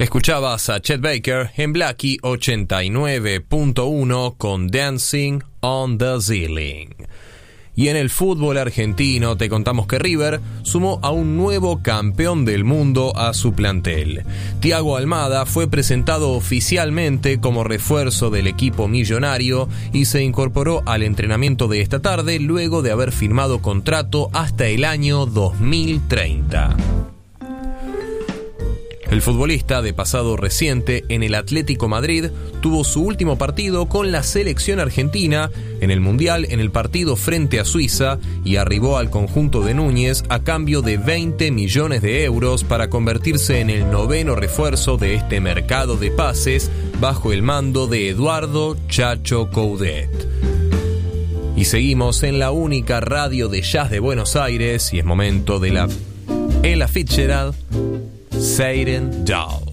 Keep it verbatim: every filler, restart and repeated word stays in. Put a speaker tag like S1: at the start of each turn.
S1: Escuchabas a Chet Baker en Blackie ochenta y nueve punto uno con Dancing on the Ceiling. Y en el fútbol argentino te contamos que River sumó a un nuevo campeón del mundo a su plantel. Thiago Almada fue presentado oficialmente como refuerzo del equipo millonario y se incorporó al entrenamiento de esta tarde luego de haber firmado contrato hasta el año dos mil treinta. El futbolista de pasado reciente en el Atlético Madrid tuvo su último partido con la selección argentina en el Mundial en el partido frente a Suiza y arribó al conjunto de Núñez a cambio de veinte millones de euros para convertirse en el noveno refuerzo de este mercado de pases bajo el mando de Eduardo Chacho Coudet. Y seguimos en la única radio de jazz de Buenos Aires y es momento de la Ella Fitzgerald, Satan Doll.